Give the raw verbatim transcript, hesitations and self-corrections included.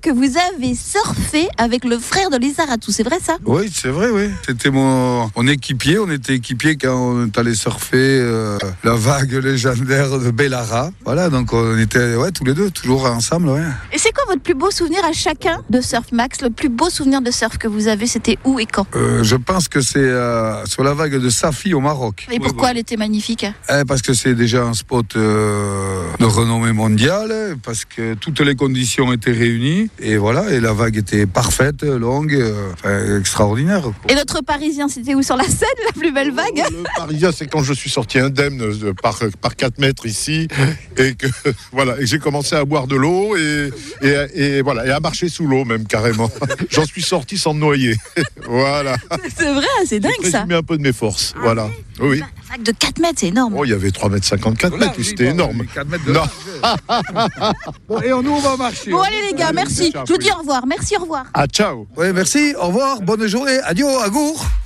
que vous avez surfé avec le frère de Lisa Ratou, c'est vrai ça? Oui, c'est vrai, oui. C'était mon, mon équipier, on était équipier quand on est allé surfer euh, la vague légendaire de Bellara. Voilà, donc on était ouais, tous les deux, toujours ensemble. Ouais. Et c'est quoi votre plus beau souvenir à chacun de surf, Max? Le plus beau souvenir de surf que vous avez, c'était où et quand? euh, Je pense que c'est euh, sur la vague de Safi au Maroc. Et pourquoi oui, elle était magnifique? eh, Parce que c'est déjà un spot euh, de renommée mondiale, parce que toutes les conditions étaient réunies, et voilà, et la vague était parfaite, longue, euh, enfin, extraordinaire. Quoi. Et notre Parisien, c'était où? Sur la Seine, la plus belle vague? Le Parisien, c'est quand je suis sorti indemne par, par quatre mètres ici, et que voilà, et j'ai commencé à boire de l'eau, et, et, et voilà, et à marcher sous l'eau même carrément. J'en suis sorti sans me noyer. Voilà. C'est vrai, c'est dingue j'ai ça. J'ai un peu de mes forces, ah, voilà. Oui. oui. La vague de quatre mètres, c'est énorme. Oh, il y avait trois mètres cinquante, quatre mètres, c'était énorme. quatre mètres de non. Bon, et nous, on va marcher. Bon, allez les gars, merci. Je vous dis au revoir. Merci, au revoir. Ah, ciao. Oui, merci, au revoir, bonne journée, adieu, agour.